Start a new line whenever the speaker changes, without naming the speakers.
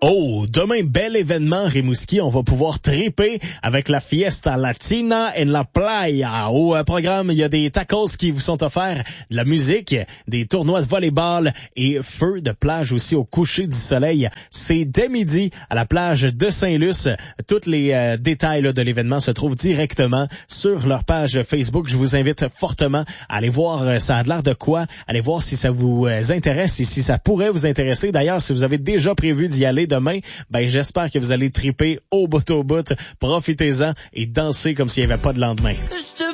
Oh, demain, bel événement, Rimouski. On va pouvoir triper avec la Fiesta Latina en la Playa. Au programme, il y a des tacos qui vous sont offerts, de la musique, des tournois de volleyball et feu de plage aussi au coucher du soleil. C'est dès midi à la plage de Saint-Luce. Tous les détails de l'événement se trouvent directement sur leur page Facebook. Je vous invite fortement à aller voir ça a l'air de quoi. Allez voir si ça vous intéresse et si ça pourrait vous intéresser. D'ailleurs, si vous avez déjà prévu d'y aller demain, ben j'espère que vous allez triper au bout. Profitez-en et dansez comme s'il n'y avait pas de lendemain.